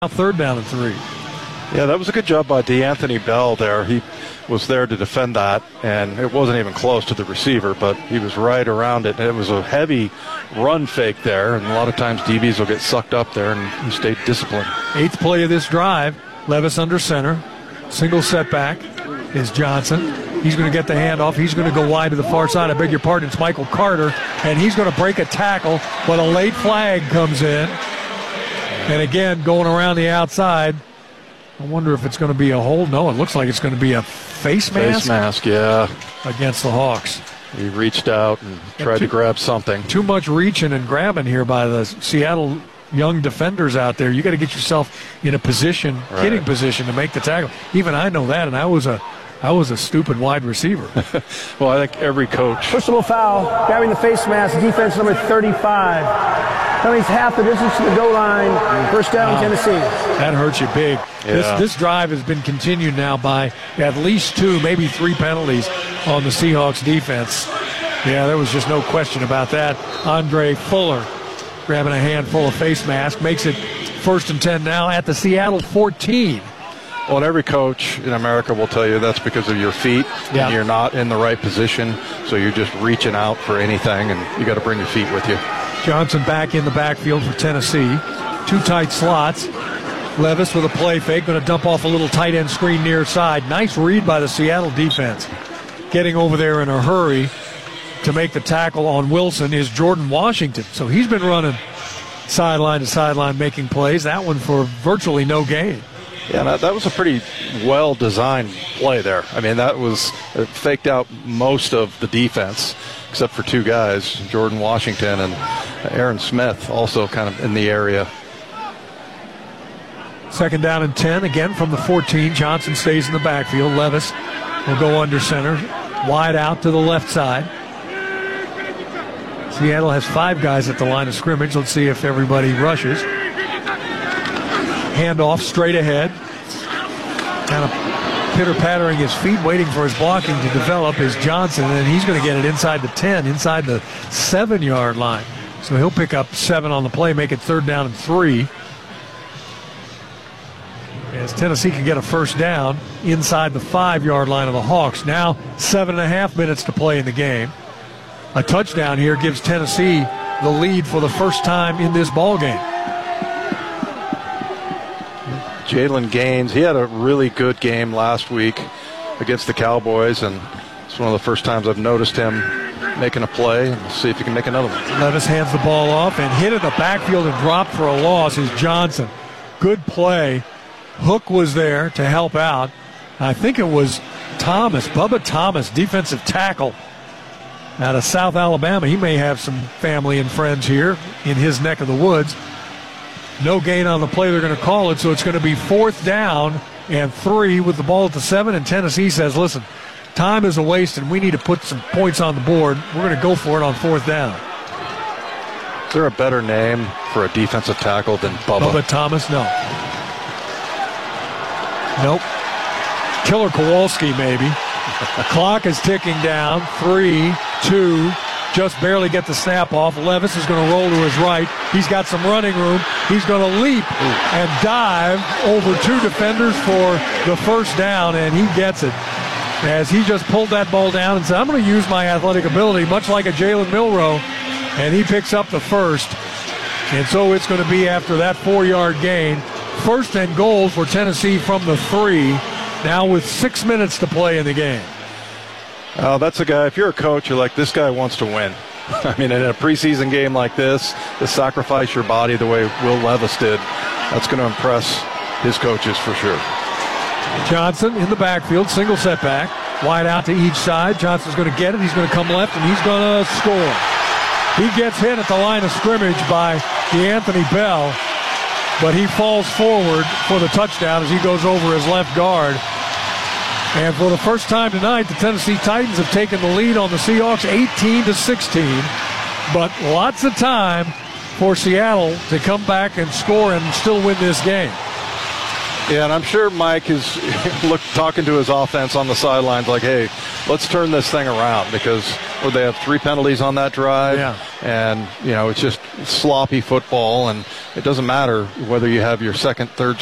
third down and 3. Yeah, that was a good job by D'Anthony Bell there. He was there to defend that, and it wasn't even close to the receiver, but he was right around it. And it was a heavy run fake there, and a lot of times DBs will get sucked up there, and he stayed disciplined. 8th play of this drive, Levis under center. Single setback is Johnson. He's going to get the handoff. He's going to go wide to the far side. I beg your pardon, it's Michael Carter, and he's going to break a tackle, but a late flag comes in. And again, going around the outside. I wonder if it's going to be a hold. No, it looks like it's going to be a face mask. Face mask, yeah. Against the Hawks. He reached out and tried to grab something. Too much reaching and grabbing here by the Seattle young defenders out there. You got to get yourself in a position, hitting position to make the tackle. Even I know that, and I was a stupid wide receiver. Well, I think every coach. Personal foul, grabbing the face mask, defense number 35. Penalties half the distance to the goal line. First down, Tennessee. That hurts you big. Yeah. This drive has been continued now by at least 2, maybe 3 penalties on the Seahawks defense. Yeah, there was just no question about that. Andre Fuller grabbing a handful of face mask, makes it 1st and 10 now at the Seattle 14. Well, and every coach in America will tell you that's because of your feet. Yeah. And you're not in the right position, so you're just reaching out for anything, and you got to bring your feet with you. Johnson back in the backfield for Tennessee. 2 tight slots. Levis with a play fake, going to dump off a little tight end screen near side. Nice read by the Seattle defense. Getting over there in a hurry to make the tackle on Wilson is Jordan Washington. So he's been running sideline to sideline making plays. That one for virtually no gain. Yeah, that was a pretty well-designed play there. I mean, that was faked out most of the defense, except for 2 guys, Jordan Washington and Aaron Smith, also kind of in the area. 2nd down and 10, again from the 14. Johnson stays in the backfield. Levis will go under center, wide out to the left side. Seattle has 5 guys at the line of scrimmage. Let's see if everybody rushes. Handoff straight ahead. Kind of pitter-pattering his feet, waiting for his blocking to develop is Johnson, and he's going to get it inside the 10, inside the 7-yard line. So he'll pick up 7 on the play, make it 3rd down and 3. As Tennessee can get a 1st down inside the 5-yard line of the Hawks. Now 7.5 minutes to play in the game. A touchdown here gives Tennessee the lead for the first time in this ball game. Jalen Gaines, he had a really good game last week against the Cowboys, and it's one of the first times I've noticed him making a play. We'll see if he can make another one. Levis hands the ball off, and hit in the backfield and dropped for a loss is Johnson. Good play. Hook was there to help out. I think it was Thomas, Bubba Thomas, defensive tackle out of South Alabama. He may have some family and friends here in his neck of the woods. No gain on the play. They're going to call it, so it's going to be 4th down and 3 with the ball at the 7. And Tennessee says, listen, time is a waste, and we need to put some points on the board. We're going to go for it on 4th down. Is there a better name for a defensive tackle than Bubba? Bubba Thomas? No. Nope. Killer Kowalski, maybe. Clock is ticking down. 3, 2. Just barely get the snap off. Levis is going to roll to his right. He's got some running room. He's going to leap and dive over 2 defenders for the 1st down, and he gets it. As he just pulled that ball down and said, I'm going to use my athletic ability, much like a Jalen Milroe, and he picks up the 1st. And so it's going to be after that 4-yard gain. 1st and goal for Tennessee from the 3, now with 6 minutes to play in the game. That's a guy, if you're a coach, you're like, this guy wants to win. I mean, in a preseason game like this, to sacrifice your body the way Will Levis did, that's going to impress his coaches for sure. Johnson in the backfield, single setback, wide out to each side. Johnson's going to get it. He's going to come left, and he's going to score. He gets hit at the line of scrimmage by D'Anthony Bell, but he falls forward for the touchdown as he goes over his left guard. And for the first time tonight, the Tennessee Titans have taken the lead on the Seahawks 18-16. But lots of time for Seattle to come back and score and still win this game. Yeah, and I'm sure Mike is talking to his offense on the sidelines like, hey, let's turn this thing around because they have 3 penalties on that drive. Yeah. And, it's just sloppy football. And it doesn't matter whether you have your second, third